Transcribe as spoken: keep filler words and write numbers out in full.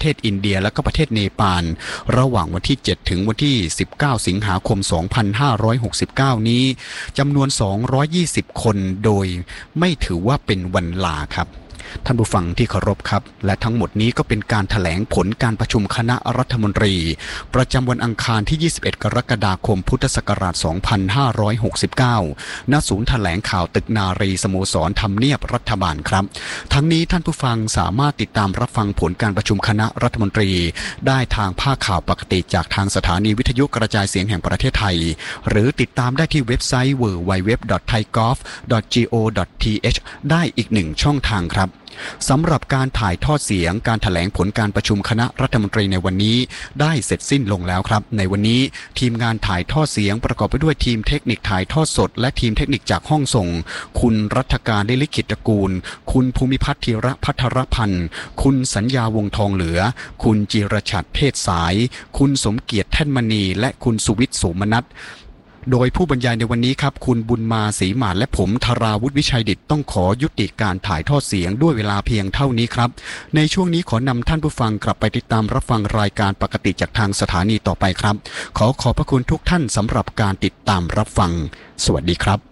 เทศอินเดียและก็ประเทศเนปาลระหว่างวันที่เจ็ดถึงวันที่สิบเก้าสิงหาคมสองพันห้าร้อยหกสิบเก้านี้จำนวนสองร้อยยี่สิบคนโดยไม่ถือว่าเป็นวันลาครับท่านผู้ฟังที่เคารพครับและทั้งหมดนี้ก็เป็นการแถลงผลการประชุมคณะรัฐมนตรีประจำวันอังคารที่ยี่สิบเอ็ดกรกฎาคมพุทธศักราชสองพันห้าร้อยหกสิบเก้าณศูนย์แถลงข่าวตึกนารีสโมสรทำเนียบรัฐบาลครับทั้งนี้ท่านผู้ฟังสามารถติดตามรับฟังผลการประชุมคณะรัฐมนตรีได้ทางภาคข่าวปกติจากทางสถานีวิทยุกระจายเสียงแห่งประเทศไทยหรือติดตามได้ที่เว็บไซต์ ดับเบิลยู ดับเบิลยู ดับเบิลยู ดอท ไทยกอล์ฟ ดอท จี โอ ดอท ที เอช ได้อีกหนึ่งช่องทางครับสำหรับการถ่ายทอดเสียงการแถลงผลการประชุมคณะรัฐมนตรีในวันนี้ได้เสร็จสิ้นลงแล้วครับในวันนี้ทีมงานถ่ายทอดเสียงประกอบไปด้วยทีมเทคนิคถ่ายทอดสดและทีมเทคนิคจากห้องส่งคุณรัฐการลิขิตตระกูลคุณภูมิพัฒน์ธีระพัทรพันธ์คุณสัญญาวงทองเหลือคุณจิรชัดเพศสายคุณสมเกียรติแท่นมณีและคุณสุวิทย์โสมนัสโดยผู้บรรยายในวันนี้ครับคุณบุญมาศรีหมาดและผมธราวุฒิวิชัยดิตต้องขอยุติการถ่ายทอดเสียงด้วยเวลาเพียงเท่านี้ครับในช่วงนี้ขอนำท่านผู้ฟังกลับไปติดตามรับฟังรายการปกติจากทางสถานีต่อไปครับขอขอบพระคุณทุกท่านสำหรับการติดตามรับฟังสวัสดีครับ